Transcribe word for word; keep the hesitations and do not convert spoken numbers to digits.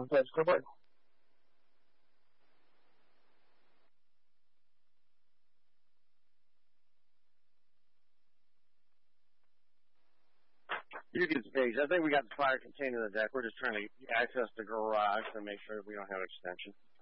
one five square bar. You can stage. I think we got the fire contained in the deck. We're just trying to access the garage to make sure we don't have extension.